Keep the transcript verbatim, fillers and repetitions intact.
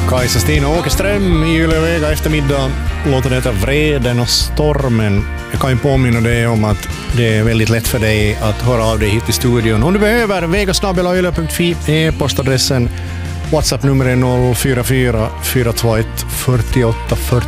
Kajsa, Stina och Åkerström i Yle Vega eftermiddag. Låter detta Vreden och stormen. Jag kan ju påminna dig om att det är väldigt lätt för dig att höra av dig hit i studion. Om du behöver, vega snabel-a yle punkt fi, e-postadressen, WhatsApp-nummer är noll fyra fyra fyra två ett fyra åtta fyra